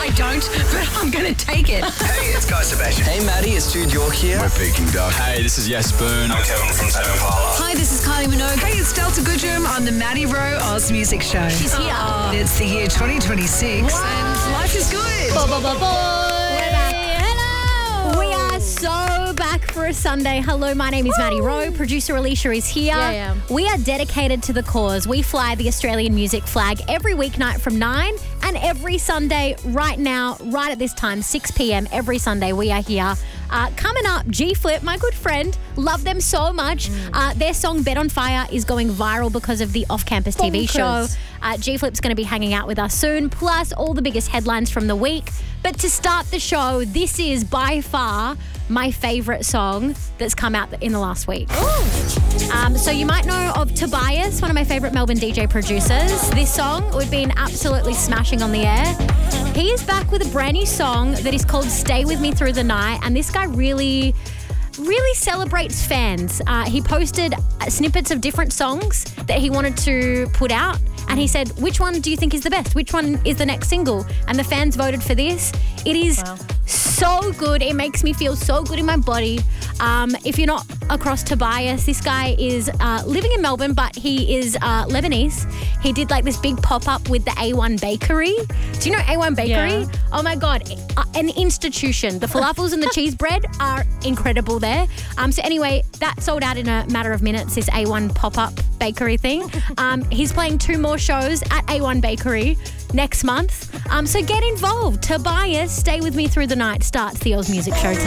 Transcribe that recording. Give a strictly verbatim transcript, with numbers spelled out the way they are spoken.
I don't, but I'm going to take it. Hey, it's Guy Sebastian. Hey, Maddie, it's Jude York here. We're Peking Duck. Hey, this is Yes Boone. I'm Kevin from Tame Impala. Hi, this is Kylie Minogue. Hey, it's Delta Goodrum on the Maddie Rowe Oz Music Show. She's here. Oh, it's the year twenty twenty-six and life is good. Bo, bo, bo, bo. Hello. We are so back for a Sunday. Hello, my name is Maddie Rowe. Producer Alicia is here. Yeah, yeah. We are dedicated to the cause. We fly the Australian music flag every weeknight from nine and every Sunday right now, right at this time, six p.m. every Sunday. We are here. Uh, coming up, G-Flip, my good friend, love them so much. Mm. Uh, their song Bet on Fire is going viral because of the off-campus T V show. Uh, G-Flip's going to be hanging out with us soon, plus all the biggest headlines from the week. But to start the show, this is by far my favourite song that's come out in the last week. Um, so you might know of Tobias, one of my favourite Melbourne D J producers. This song, we've been absolutely smashing on the air. He is back with a brand new song that is called Stay With Me Through the Night, and this guy really... really celebrates fans. Uh, he posted snippets of different songs that he wanted to put out, and he said, which one do you think is the best? Which one is the next single? And the fans voted for this. It is wow. so good. It makes me feel so good in my body. Um, if you're not across Tobias, this guy is uh, living in Melbourne, but he is uh, Lebanese. He did like this big pop-up with the A one Bakery. Do you know A one Bakery? Yeah. Oh my God, uh, an institution. The falafels and the cheese bread are incredible there. Um, so anyway, that sold out in a matter of minutes, this A one pop-up bakery thing. Um, he's playing two more shows at A one Bakery next month. Um, so get involved. Tobias, Stay With Me Through the Night starts the Oz Music Show tonight.